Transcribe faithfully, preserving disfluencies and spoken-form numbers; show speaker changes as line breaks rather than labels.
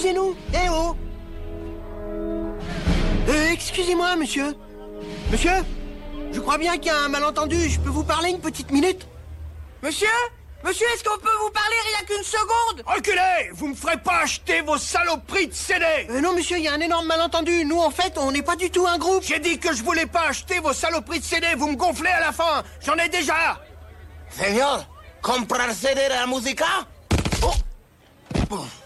excusez-nous. Eh oh. Euh, excusez-moi, monsieur. Monsieur, je crois bien qu'il y a un malentendu. Je peux vous parler une petite minute? Monsieur? Monsieur, est-ce qu'on peut vous parler rien qu'une seconde?
Reculez! Vous me ferez pas acheter vos saloperies de C D!
Euh, non, monsieur, il y a un énorme malentendu. Nous, en fait, on n'est pas du tout un groupe.
J'ai dit que je voulais pas acheter vos saloperies de C D. Vous me gonflez à la fin. J'en ai déjà.
Señor, ¿comprar C D de la música? Oh.